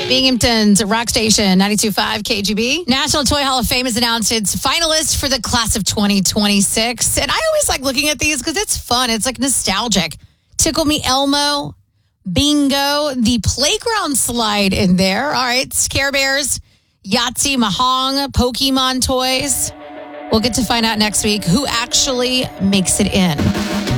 Binghamton's Rock Station 92.5 KGB. National Toy Hall of Fame has announced its finalists for the class of 2026. And I always like looking at these because it's fun. It's like nostalgic. Tickle Me Elmo, Bingo, the playground slide in there. All right, Care Bears, Yahtzee, Mahong, Pokemon toys. We'll get to find out next week who actually makes it in.